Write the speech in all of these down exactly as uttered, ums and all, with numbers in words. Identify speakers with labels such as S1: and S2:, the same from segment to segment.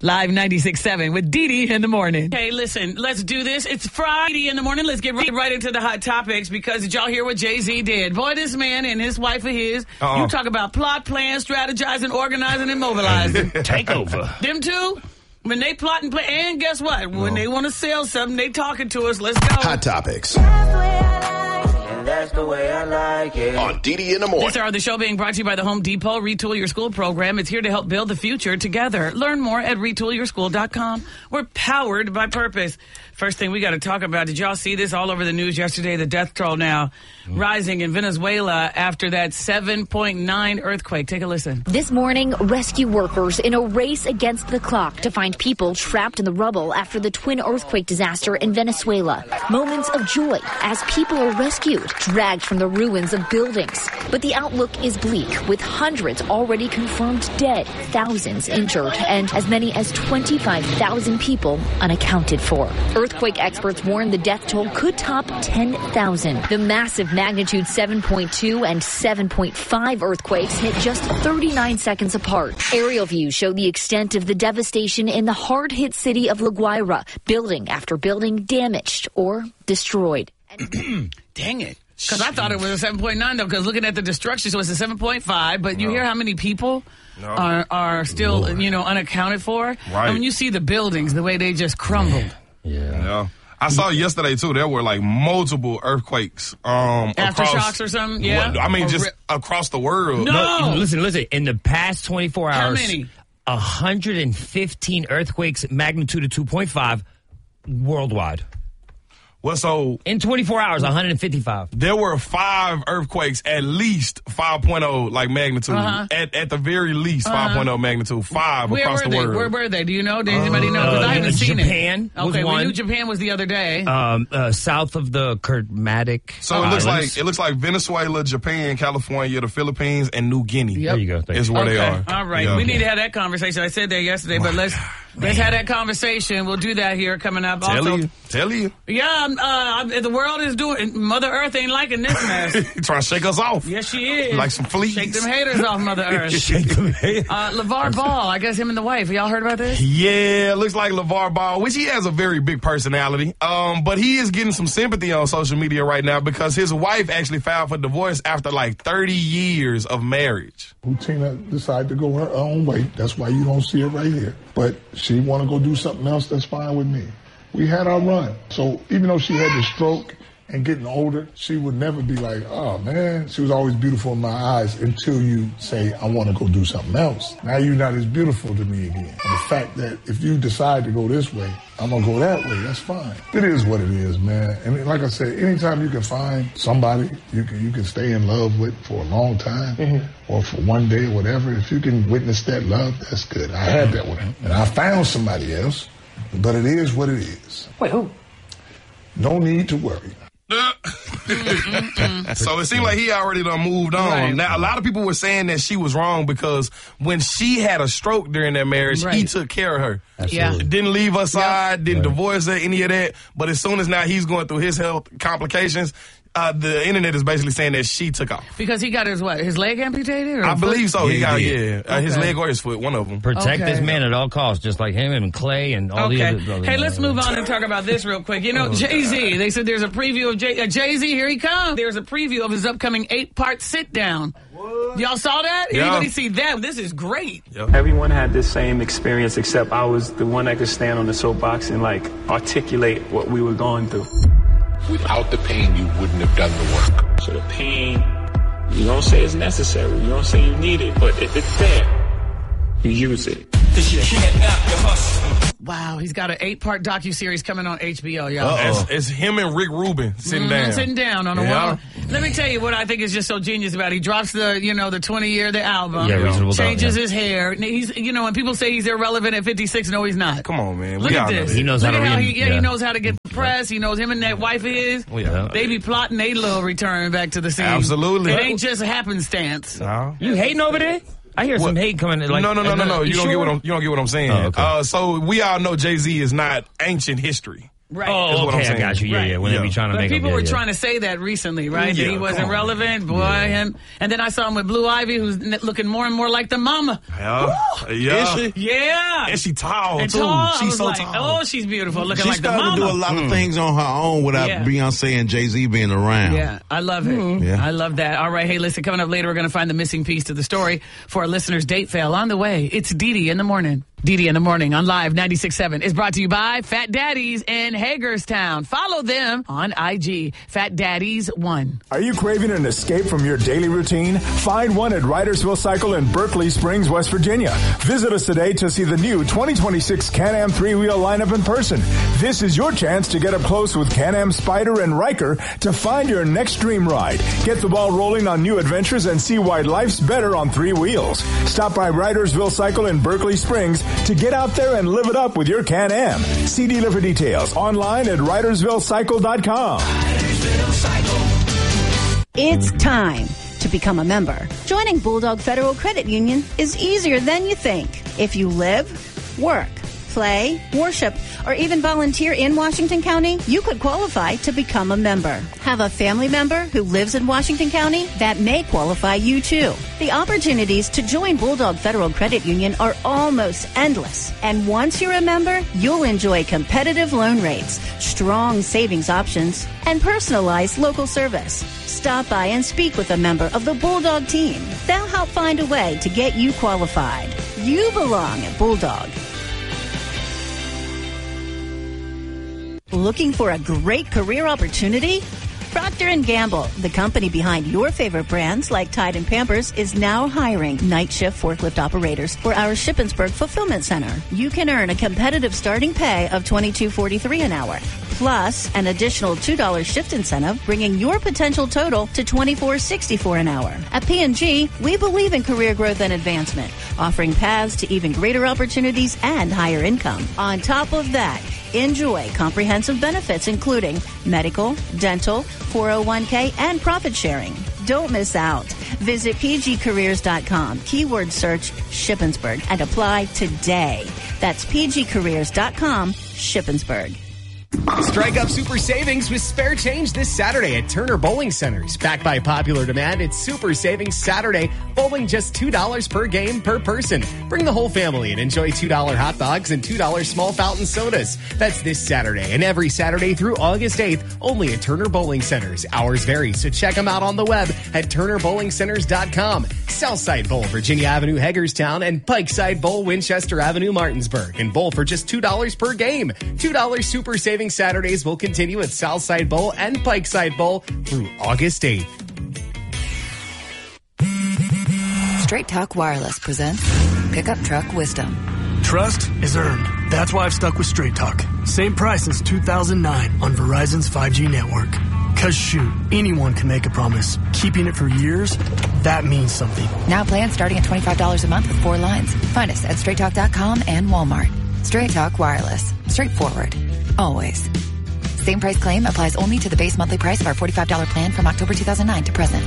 S1: Live ninety-six point seven with Dee Dee in the morning. Hey, listen, let's do this. It's Friday in the morning. Let's get right, right into the hot topics because did y'all hear what Jay-Z did? Boy, this man and his wife of his, uh-uh. you talk about plot, plan, strategizing, organizing, and mobilizing.
S2: Take over.
S1: Them two, when they plot and play, and guess what? When oh. they want to sell something, they talking to us. Let's go.
S3: Hot topics.
S4: That's the way I like it.
S3: On Dee Dee in the morning.
S1: This hour of the show being brought to you by the Home Depot Retool Your School program. It's here to help build the future together. Learn more at retool your school dot com. We're powered by purpose. First thing we got to talk about, did y'all see this all over the news yesterday? The death toll now mm. rising in Venezuela after that seven point nine earthquake. Take a listen.
S5: This morning, rescue workers in a race against the clock to find people trapped in the rubble after the twin earthquake disaster in Venezuela. Moments of joy as people are rescued, dragged from the ruins of buildings. But the outlook is bleak, with hundreds already confirmed dead, thousands injured, and as many as twenty-five thousand people unaccounted for. Earthquake experts warn the death toll could top ten thousand. The massive magnitude seven point two and seven point five earthquakes hit just thirty-nine seconds apart. Aerial views show the extent of the devastation in the hard-hit city of La Guaira, building after building damaged or destroyed.
S1: Dang it. Because I thought it was a seven point nine, though, because looking at the destruction, so it's a seven point five, but you no. hear how many people no. are are still, Lord. you know, unaccounted for?
S6: Right.
S1: I mean, you see the buildings, the way they just crumbled.
S6: Yeah. yeah. I saw yesterday, too, there were, like, multiple earthquakes. Um,
S1: Aftershocks
S6: across,
S1: or something? Yeah.
S6: Well, I mean,
S1: or
S6: just
S1: ri-
S6: across the world.
S1: No.
S2: no. Listen, listen. In the past twenty-four hours,
S1: how many?
S2: one hundred fifteen earthquakes, magnitude of two point five, worldwide.
S6: Well, so...
S2: In twenty-four hours, one hundred fifty-five.
S6: There were five earthquakes, at least five point oh, like, magnitude.
S1: Uh-huh.
S6: At at the very least, uh-huh. five point oh magnitude. Five
S1: Where
S6: across
S1: were
S6: the
S1: they?
S6: world.
S1: Where were they? Do you know? Does anybody know? Because
S2: Uh,
S1: I haven't seen
S2: Japan
S1: it.
S2: was
S1: okay,
S2: one.
S1: we knew Japan was the other day.
S2: Um, uh, south of the Kermatic
S6: So it looks
S2: Islands.
S6: like it looks like Venezuela, Japan, California, the Philippines, and New Guinea.
S1: Yep.
S2: There you go. Thank
S6: Is
S2: you.
S6: where
S1: okay.
S6: they are.
S1: All right.
S6: Yeah.
S1: We need to have that conversation. I said that yesterday, but let's let's have that conversation. We'll do that here coming up.
S6: Tell
S1: also,
S6: you. Tell you.
S1: Yeah, uh, the world is doing, Mother Earth ain't liking this mess.
S6: Trying to shake us off.
S1: Yes, she is.
S6: Like some fleas.
S1: Shake them haters off, Mother Earth.
S2: Shake them haters.
S1: Uh, LeVar Ball, I guess him and the wife. Y'all heard about this?
S6: Yeah, looks like LeVar Ball, which he has a very big personality. Um, but he is getting some sympathy on social media right now because his wife actually filed for divorce after like thirty years of marriage.
S7: Tina decided to go her own way. That's why you don't see her right here. But she want to go do something else, that's fine with me. We had our run. So even though she had the stroke and getting older, she would never be like, oh, man. She was always beautiful in my eyes until you say, I want to go do something else. Now you're not as beautiful to me again. And the fact that if you decide to go this way, I'm going to go that way, that's fine. It is what it is, man. And like I said, anytime you can find somebody you can you can stay in love with for a long time mm-hmm. or for one day or whatever, if you can witness that love, that's good. I had that with him. And I found somebody else, but it is what it is.
S1: Wait, who?
S7: No need to worry.
S6: So it seemed like he already done moved on.
S1: Right.
S6: Now, a lot of people were saying that she was wrong because when she had a stroke during that marriage,
S1: right.
S6: he took care of her.
S1: Absolutely.
S6: Yeah. Didn't leave her side,
S1: Yep.
S6: didn't
S2: Right.
S6: divorce her, any of that. But as soon as now he's going through his health complications, uh, the internet is basically saying that she took off.
S1: Because he got his what? His leg amputated? Or
S6: I believe so.
S2: Yeah,
S6: he got,
S2: he
S6: yeah,
S2: did.
S6: uh, his
S1: Okay.
S6: leg or his foot, one of them.
S2: Protect
S1: Okay.
S2: this man at all costs, just like him and Clay and all the
S1: Okay.
S2: other.
S1: Hey, let's move on and talk about this real quick. You know,
S2: Oh,
S1: Jay-Z, they said there's a preview of Jay- uh, Jay-Z, here he comes. There's a preview of his upcoming eight-part sit-down. What? Y'all saw that?
S6: Yeah.
S1: Anybody see that? This is great.
S6: Yep.
S8: Everyone had this same experience except I was the one that could stand on the soapbox and like articulate what we were going through.
S9: Without the pain, you wouldn't have done the work.
S8: So the pain, you don't say it's necessary, you don't say you need it, but if it's there, you use it.
S1: Wow, he's got an eight-part docuseries coming on H B O, y'all.
S6: It's, it's him and Rick Rubin sitting
S1: Mhm,
S6: down.
S1: Sitting down on a
S6: Yeah.
S1: wall. Let me tell you what I think is just so genius about it. He drops the, you know, the twenty-year, the album.
S2: Yeah, Reasonable Doubt,
S1: changes
S2: yeah.
S1: his hair. He's, you know, when people say he's irrelevant at fifty-six, no, he's not.
S6: Come on, man.
S1: Look
S6: we
S1: at
S6: all know
S1: this.
S6: that.
S2: He knows
S1: Look
S2: how to
S1: at how
S2: read-
S1: he, yeah,
S2: yeah.
S1: he knows how to get the press. He knows him and that wife of his.
S6: Yeah.
S1: They be plotting a little return back to the scene.
S6: Absolutely.
S1: It ain't just happenstance.
S6: No.
S2: You hating over there? I hear some
S6: What?
S2: hate coming. Like,
S6: no, no, no, no, no. You,
S2: You
S6: don't
S2: sure?
S6: get what I'm. You don't get what I'm saying.
S2: Oh, okay.
S6: uh, so we all know Jay-Z is not ancient history.
S1: Right.
S2: Oh,
S6: what I'm
S2: okay, I
S6: saying.
S2: got you. Yeah,
S1: Right.
S2: yeah. When they
S6: Yeah.
S2: be trying to
S1: But
S2: make
S1: people
S2: him,
S1: were
S2: yeah,
S1: trying to say that recently, right?
S6: Yeah,
S1: that he wasn't
S6: come on.
S1: relevant. Boy, him. And then I saw him with Blue Ivy, who's n- looking more and more like the mama.
S6: Yeah. Yeah.
S9: Is she?
S1: Yeah.
S6: And she tall,
S1: And
S6: too.
S1: tall. I
S6: She's
S1: was
S6: so
S1: like,
S6: tall.
S1: oh, she's beautiful, looking
S3: She
S1: like the
S3: started
S1: mama.
S3: to do a lot of things on her own without
S1: Yeah.
S3: Beyonce and Jay-Z being around.
S1: Yeah, I love it.
S3: Yeah.
S1: I love that. All right, hey, listen, coming up later, we're going to find the missing piece to the story for our listeners' date fail. On the way, it's Dee Dee in the morning. Dee Dee in the morning on Live ninety-six point seven is brought to you by Fat Daddies in Hagerstown. Follow them on I G, Fat Daddies one.
S10: Are you craving an escape from your daily routine? Find one at Writersville Cycle in Berkeley Springs, West Virginia. Visit us today to see the new twenty twenty-six Can-Am three-wheel lineup in person. This is your chance to get up close with Can-Am Spider and Riker to find your next dream ride. Get the ball rolling on new adventures and see why life's better on three wheels. Stop by Writersville Cycle in Berkeley Springs to get out there and live it up with your Can-Am. See dealer for details online at writersville cycle dot com.
S11: It's time to become a member. Joining Bulldog Federal Credit Union is easier than you think. If you live, work, play, worship, or even volunteer in Washington County, you could qualify to become a member. Have a family member who lives in Washington County? That may qualify you too. The opportunities to join Bulldog Federal Credit Union are almost endless. And once you're a member, you'll enjoy competitive loan rates, strong savings options, and personalized local service. Stop by and speak with a member of the Bulldog team. They'll help find a way to get you qualified. You belong at Bulldog. Looking for a great career opportunity? Procter and Gamble, the company behind your favorite brands like Tide and Pampers, is now hiring night shift forklift operators for our Shippensburg Fulfillment Center. You can earn a competitive starting pay of twenty-two forty-three an hour, plus an additional two dollars shift incentive, bringing your potential total to twenty-four sixty-four an hour. At P and G, we believe in career growth and advancement, offering paths to even greater opportunities and higher income. On top of that, enjoy comprehensive benefits including medical, dental, four oh one k, and profit sharing. Don't miss out. Visit p g careers dot com, keyword search Shippensburg, and apply today. That's p g careers dot com, Shippensburg.
S12: Strike up super savings with spare change this Saturday at Turner Bowling Centers. Backed by popular demand, it's Super Savings Saturday. Bowling just two dollars per game per person. Bring the whole family and enjoy two dollar hot dogs and two dollar small fountain sodas. That's this Saturday and every Saturday through August eighth, only at Turner Bowling Centers. Hours vary, so check them out on the web at turner bowling centers dot com. Southside Bowl, Virginia Avenue, Hagerstown, and Pikeside Bowl, Winchester Avenue, Martinsburg. And bowl for just two dollars per game. two dollars Super Savings Saturdays will continue at Southside Bowl and Pikeside Bowl through August eighth.
S13: Straight Talk Wireless presents Pickup Truck Wisdom.
S14: Trust is earned. That's why I've stuck with Straight Talk. Same price since two thousand nine on Verizon's five G network. Cause shoot, anyone can make a promise. Keeping it for years, that means something.
S13: Now plans starting at twenty-five dollars a month with four lines. Find us at straight talk dot com and Walmart. Straight Talk Wireless. Straightforward. Always. Same price claim applies only to the base monthly price of our forty-five dollars plan from October two thousand nine to present.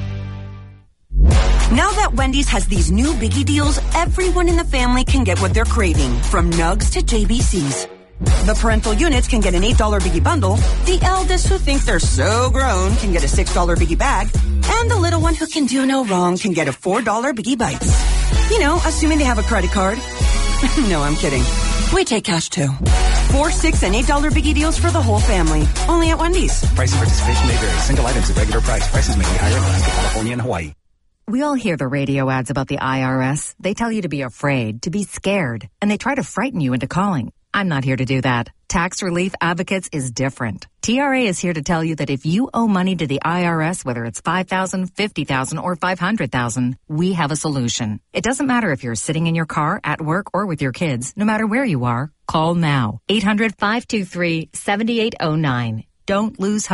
S15: Now that Wendy's has these new biggie deals, everyone in the family can get what they're craving, from nugs to J B Cs. The parental units can get an eight dollar biggie bundle, the eldest who think they're so grown can get a six dollar biggie bag, and the little one who can do no wrong can get a four dollar biggie bites. You know, assuming they have a credit card. No, I'm kidding. We take cash too. Four, six, and eight dollar biggie deals for the whole family. Only at Wendy's.
S16: Price and participation may vary. Single items at regular price. Prices may be higher in Alaska, California, and Hawaii.
S17: We all hear the radio ads about the I R S. They tell you to be afraid, to be scared, and they try to frighten you into calling. I'm not here to do that. Tax Relief Advocates is different. T R A is here to tell you that if you owe money to the I R S, whether it's five thousand dollars, fifty thousand dollars, or five hundred thousand dollars, we have a solution. It doesn't matter if you're sitting in your car, at work, or with your kids. No matter where you are, call now. eight hundred, five two three, seven eight zero nine. Don't lose hope.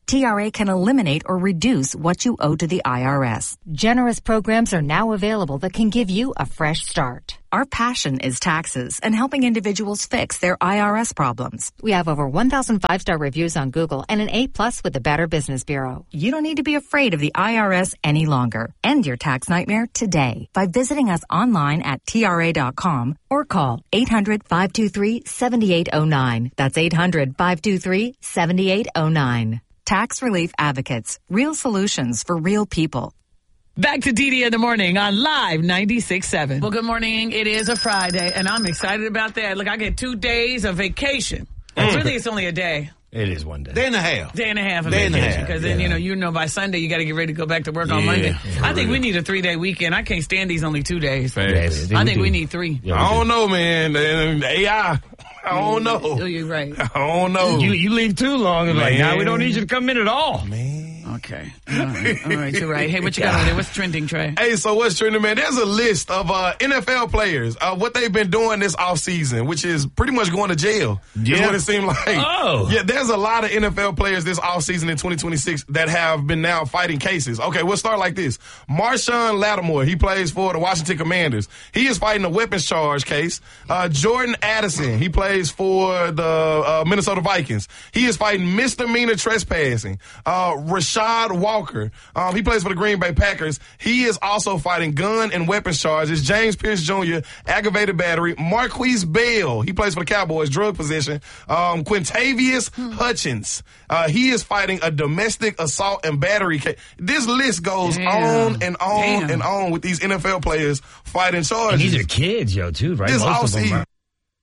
S17: T R A can eliminate or reduce what you owe to the I R S. Generous programs are now available that can give you a fresh start. Our passion is taxes and helping individuals fix their I R S problems. We have over one thousand five-star reviews on Google and an A plus with the Better Business Bureau. You don't need to be afraid of the I R S any longer. End your tax nightmare today by visiting us online at T R A dot com or call eight hundred, five two three, seven eight zero nine. That's eight hundred, five two three, seven eight zero nine. Tax Relief Advocates. Real solutions for real people.
S1: Back to D D in the morning on Live ninety-six point seven. Well, good morning. It is a Friday, and I'm excited about that. Look, I get two days of vacation. Mm. Really, it's only a day.
S2: It is one day.
S3: Day and a half.
S1: Day and a half of
S3: day
S1: vacation. Because then, yeah. you know, you know by Sunday you got to get ready to go back to work yeah, on Monday. I think we need a three-day weekend. I can't stand these only two days.
S6: Yes.
S1: I think we need three.
S6: Yeah, I don't know, man. A I. I don't know.
S1: Oh, you're right.
S6: I don't know.
S2: You you leave too long. And like, now we don't need you to come in at all.
S6: Man.
S1: Okay. All right. All right. You're right. Hey, what you got over there? What's trending, Trey?
S6: Hey, so what's trending, man? There's a list of uh, N F L players, uh, what they've been doing this offseason, which is pretty much going to jail. Yeah. Is what it seemed like.
S2: Oh.
S6: Yeah, there's a lot of N F L players this offseason in twenty twenty-six that have been now fighting cases. Okay, we'll start like this. Marshawn Lattimore, he plays for the Washington Commanders. He is fighting a weapons charge case. Uh, Jordan Addison, he plays for the uh, Minnesota Vikings. He is fighting misdemeanor trespassing. Uh, Rashad Walker, um, he plays for the Green Bay Packers. He is also fighting gun and weapons charges. James Pierce Junior, aggravated battery. Marquise Bell, he plays for the Cowboys, drug possession. Um, Quintavious Hutchins, uh, he is fighting a domestic assault and battery case. This list goes Damn. on and on Damn. and on with these N F L players fighting charges.
S2: And these are kids, yo, too, right?
S6: This
S2: Most of them are.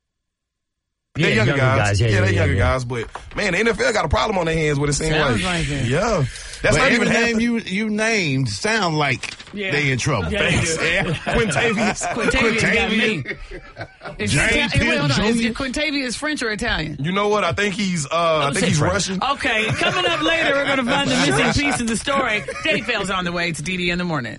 S6: They're
S2: yeah,
S6: younger,
S2: younger
S6: guys.
S2: guys. Yeah,
S6: yeah,
S2: yeah,
S6: they're
S2: yeah,
S6: younger
S2: yeah.
S6: guys. But, man, the N F L got a problem on their hands with it seems
S1: Sounds
S6: like.
S1: like it.
S6: Yeah. That's
S3: but
S6: not
S3: every
S6: even half
S3: name
S6: the-
S3: you you named sound like
S1: Yeah.
S3: they in trouble.
S1: Yeah,
S6: Thanks. Yeah. Quintavious.
S1: Quintavious got me. Is
S3: James
S1: Ita-
S3: Pierce
S1: wait, hold on. Is
S3: Junior
S1: Quintavious French or Italian?
S6: You know what? I think he's, uh, I think he's Russian.
S1: Okay, coming up later, we're going to find the missing piece of the story. Danny Fails on the way. It's D D in the morning.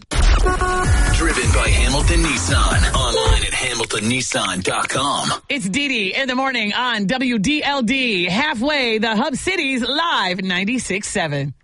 S18: Driven by Hamilton Nissan. Online at hamilton nissan dot com.
S1: It's D D in the morning on W D L D. Halfway, the Hub Cities Live ninety-six point seven.